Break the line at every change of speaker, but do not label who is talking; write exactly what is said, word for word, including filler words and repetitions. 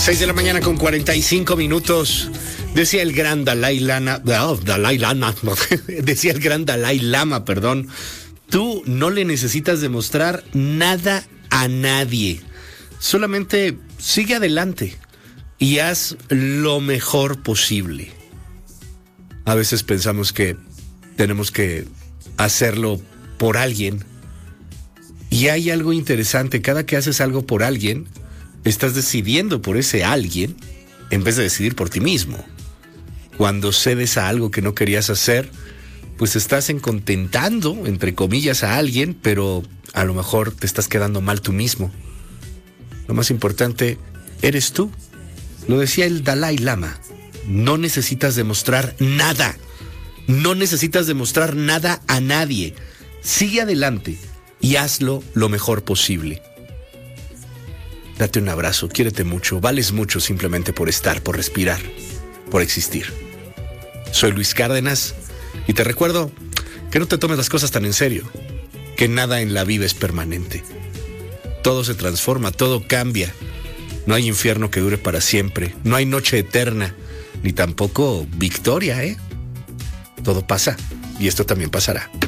seis de la mañana con cuarenta y cinco minutos. Decía el gran Dalai Lama, oh, Dalai Lama, decía el gran Dalai Lama, perdón. Tú no le necesitas demostrar nada a nadie. Solamente sigue adelante y haz lo mejor posible. A veces pensamos que tenemos que hacerlo por alguien. Y hay algo interesante, cada que haces algo por alguien, estás decidiendo por ese alguien en vez de decidir por ti mismo. Cuando cedes a algo que no querías hacer, pues estás encontentando, entre comillas, a alguien, pero a lo mejor te estás quedando mal tú mismo. Lo más importante, eres tú. Lo decía el Dalai Lama. No necesitas demostrar nada. No necesitas demostrar nada a nadie. Sigue adelante y hazlo lo mejor posible. Date un abrazo, quiérete mucho, vales mucho simplemente por estar, por respirar, por existir. Soy Luis Cárdenas y te recuerdo que no te tomes las cosas tan en serio, que nada en la vida es permanente. Todo se transforma, todo cambia. No hay infierno que dure para siempre, no hay noche eterna, ni tampoco victoria, ¿eh? Todo pasa y esto también pasará.